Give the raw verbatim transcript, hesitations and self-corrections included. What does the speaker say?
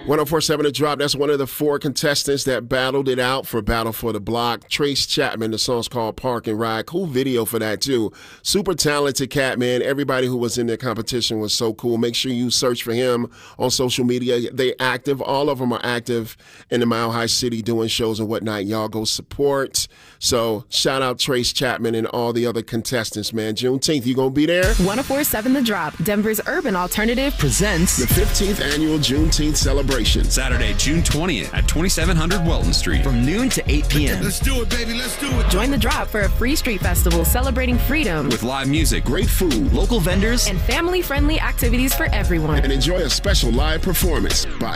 one oh four point seven The Drop. That's one of the four contestants that battled it out for Battle for the Block. Trace Chapman. The song's called Park and Ride. Cool video for that, too. Super talented cat, man. Everybody who was in the competition was so cool. Make sure you search for him on social media. They active. All of them are active in the Mile High City doing shows and whatnot. Y'all go support. So shout out Trace Chapman and all the other contestants, man. Juneteenth, you going to be there? one oh four point seven The Drop, Denver's urban alternative, presents the fifteenth annual Juneteenth celebration. Saturday, June twentieth at twenty-seven hundred Welton Street from noon to eight p.m. Let's do it, baby. Let's do it. Join The Drop for a free street festival celebrating freedom with live music, great food, local vendors, and family-friendly activities for everyone. And enjoy a special live performance by